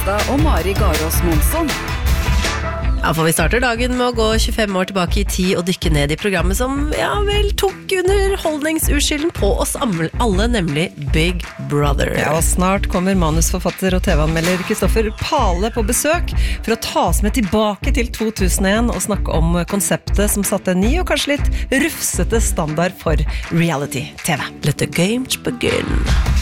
Fjelstad og Mari Garås Monsson. Ja, for vi starter dagen med å gå 25 år tilbake i tid og dykke ned i programmet som, ja vel, tok underholdningsuskylden på oss alle, nemlig Big Brother. Ja, og snart kommer manusforfatter og TV-anmelder Kristoffer Pale på besøk for å ta oss med tilbake til 2001 og snakke om konseptet som satte en ny og kanskje litt rufsete standard for reality-TV. Let the games begin.